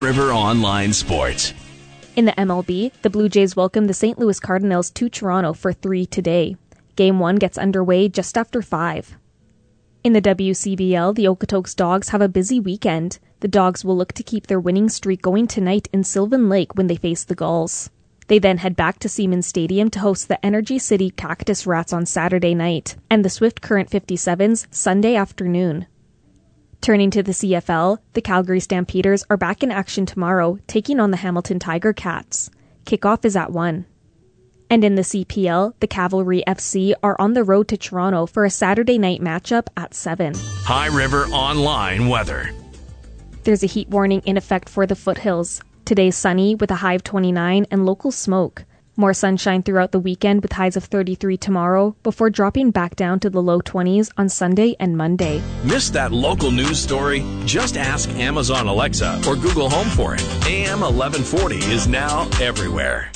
River Online Sports. In the MLB, the Blue Jays welcome the St. Louis Cardinals to Toronto for 3 today. Game 1 gets underway just after 5. In the WCBL, the Okotoks Dogs have a busy weekend. The Dogs will look to keep their winning streak going tonight in Sylvan Lake when they face the Gulls. They then head back to Siemens Stadium to host the Energy City Cactus Rats on Saturday night and the Swift Current 57s Sunday afternoon. Turning to the CFL, the Calgary Stampeders are back in action tomorrow, taking on the Hamilton Tiger Cats. Kickoff is at 1. And in the CPL, the Cavalry FC are on the road to Toronto for a Saturday night matchup at 7. High River Online weather. There's a heat warning in effect for the foothills. Today sunny with a high of 29 and local smoke. More sunshine throughout the weekend with highs of 33 tomorrow before dropping back down to the low 20s on Sunday and Monday. Missed that local news story? Just ask Amazon Alexa or Google Home for it. AM 1140 is now everywhere.